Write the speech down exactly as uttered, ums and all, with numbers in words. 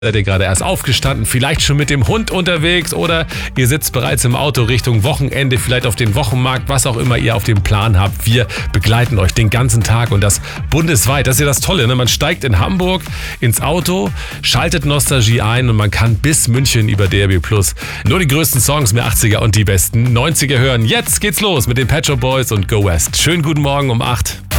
Seid ihr gerade erst aufgestanden, vielleicht schon mit dem Hund unterwegs oder ihr sitzt bereits im Auto Richtung Wochenende, vielleicht auf den Wochenmarkt, was auch immer ihr auf dem Plan habt. Wir begleiten euch den ganzen Tag und das bundesweit. Das ist ja das Tolle, ne? Man steigt in Hamburg ins Auto, schaltet Nostalgie ein und man kann bis München über D A B Plus nur die größten Songs mehr achtziger und die besten neunziger hören. Jetzt geht's los mit den Pet Shop Boys und Go West. Schönen guten Morgen um acht.